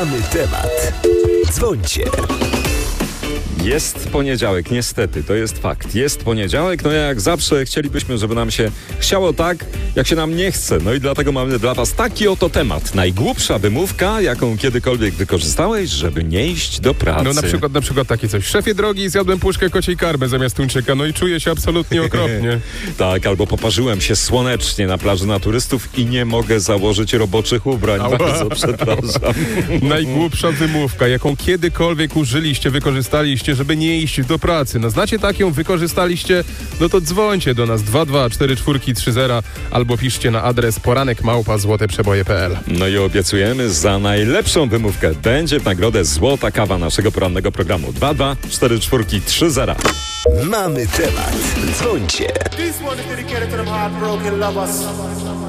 Mamy temat. Dzwońcie. Jest poniedziałek, niestety, to jest fakt. Jest poniedziałek, no jak zawsze chcielibyśmy, żeby nam się chciało tak, jak się nam nie chce. No i dlatego mamy dla was taki oto temat. Najgłupsza wymówka, jaką kiedykolwiek wykorzystałeś, żeby nie iść do pracy. No na przykład takie coś. Szefie drogi, zjadłem puszkę kociej karmy zamiast tuńczyka, no i czuję się absolutnie okropnie. Tak, albo poparzyłem się słonecznie na plaży na turystów i nie mogę założyć roboczych ubrań. Bardzo przepraszam. Najgłupsza wymówka, jaką kiedykolwiek użyliście, wykorzystaliście, żeby nie iść do pracy. No znacie taką, wykorzystaliście? No to dzwońcie do nas 2244330 albo piszcie na adres poranek@złoteprzeboje.pl. No i obiecujemy, za najlepszą wymówkę będzie w nagrodę złota kawa naszego porannego programu 2244330. Mamy temat. Dzwońcie. This one is dedicated to them heartbroken lovers.